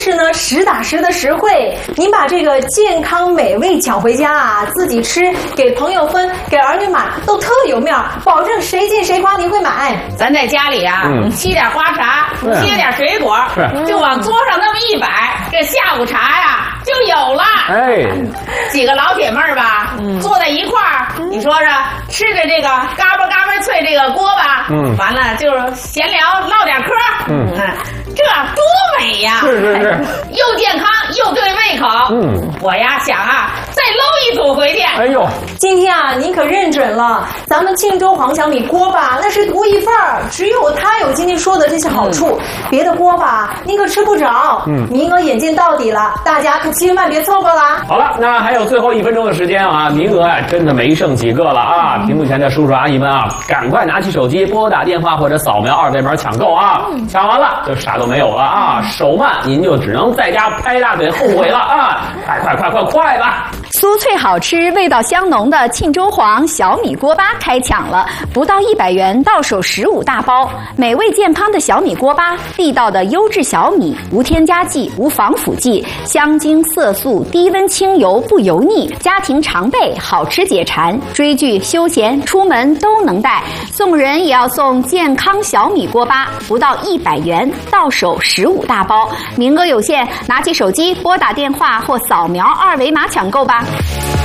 是呢，实打实的实惠。您把这个健康美味抢回家啊，自己吃，给朋友分，给儿女买，都特有面，保证谁见谁夸您会买。 咱在家里啊，沏点花茶，切点水果，就往桌上那么一摆，这下午茶呀就有了。哎，几个老姐妹儿吧，坐在一块儿，你说说，吃着这个嘎巴嘎巴脆这个锅巴，完了就是闲聊唠点嗑，这多美呀！ 是， 又健康又对胃口。我呀想啊，再搂一组回去。 哎呦， 今天啊，您可认准了，咱们庆州黄小米锅巴那是独一份儿，只有它有今天说的这些好处，别的锅巴您可吃不着。名额引进到底了，大家可千万别错过啦！ 好了，那还有最后1分钟的时间啊，名额啊真的没剩几个了啊！屏幕前的叔叔阿姨们啊，赶快拿起手机拨打电话或者扫描2维码抢购啊！抢完了就啥都没有了啊！手慢您就只能在家拍大腿后悔了啊！快吧！ 酥脆好吃、味道香浓的庆州黄小米锅巴开抢了，不到100元到手15大包，美味健康的小米锅巴，地道的优质小米，无添加剂、无防腐剂，香精色素，低温清油不油腻，家庭常备，好吃解馋，追剧、休闲、出门都能带。送人也要送健康小米锅巴，不到100元到手15大包，名额有限，拿起手机拨打电话或扫描2维码抢购吧。